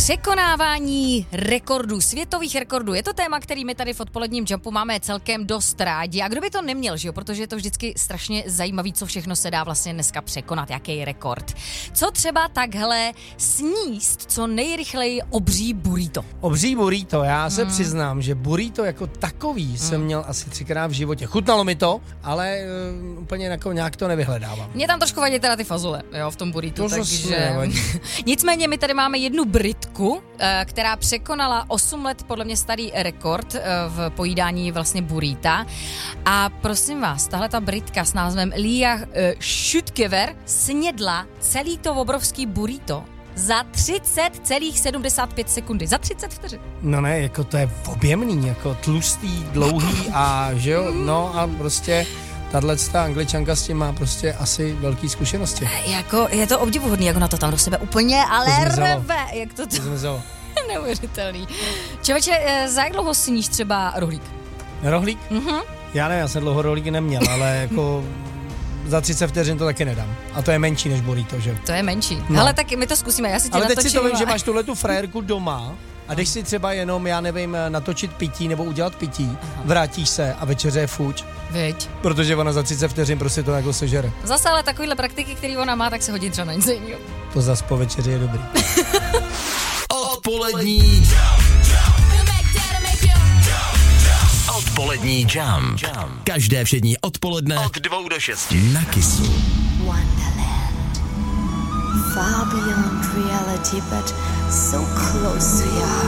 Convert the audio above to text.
Překonávání rekordů, světových rekordů. Je to téma, který my tady v odpoledním Jumpu máme celkem dost rádi. A kdo by to neměl, že jo? Protože je to vždycky strašně zajímavý, co všechno se dá vlastně dneska překonat, jaký rekord. Co třeba takhle sníst co nejrychleji obří burrito? Obří burrito, já se přiznám, že burrito jako takový jsem měl asi 3krát v životě. Chutnalo mi to, ale úplně jako nějak to nevyhledávám. Mně tam trošku vadí teda ty fazole, jo, v tom burritu, To takže... Nicméně my tady máme jednu Britku, která překonala 8 let podle mě starý rekord v pojídání vlastně burrita. A prosím vás, tahle ta Britka s názvem Lia Schüttgewer snědla celý to obrovský burrito za 30,75 sekundy. Za 30 vteřin. No ne, jako to je objemný, jako tlustý, dlouhý a že jo, no a prostě tato Angličanka s tím má prostě asi velký zkušenosti. Jako je to obdivuhodný, jako na to tam do sebe úplně, ale rve, jak to zmizelo. Neuvěřitelný. Člověče, za jak dlouho sníš třeba rohlík? Rohlík? Já nevím, já jsem dlouho rohlíky neměl, ale jako za 30 vteřin to taky nedám. A to je menší než burrito, že? To je menší. No. Hele, tak my to zkusíme, já si tě ale natočím. teď si to vím, že máš tuhletu frérku doma a když si třeba jenom, já nevím, natočit pití nebo udělat pití, vrátíš se a večeře je fuč. Viď. Protože ona za 30 vteřin prostě to jako sežere. Zase ale takovýhle praktiky, který ona má, tak se hodí třeba na nic jiného. To zas po večeři je dobrý. Odpolední Jump. Každé všední odpoledne od 2 do 6 na Kissu. Wonderland, far beyond reality, but so close to your heart.